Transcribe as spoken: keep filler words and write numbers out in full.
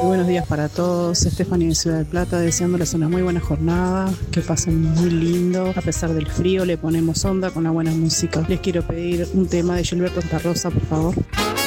Muy buenos días para todos, Stephanie de Ciudad del Plata, deseándoles una muy buena jornada, que pasen muy lindo, a pesar del frío le ponemos onda con la buena música. Les quiero pedir un tema de Gilberto Santa Rosa, por favor.